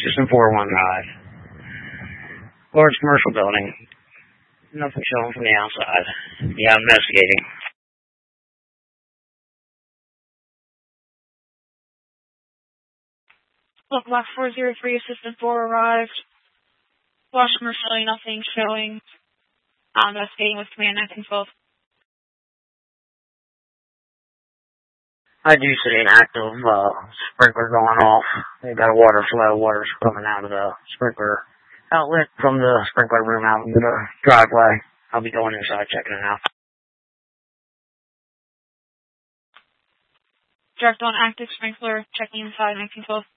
System 401 Drive. Large commercial building. Nothing showing from the outside. Yeah, I'm investigating. Look, Block 403, Assistant 4 arrived. Watch commercially, nothing showing. I'm investigating with Command 1912. I do see an active sprinkler going off. They got a water flow. Water's coming out of the sprinkler outlet from the sprinkler room out into the driveway. I'll be going inside checking it out. Direct on active sprinkler, checking inside 1912.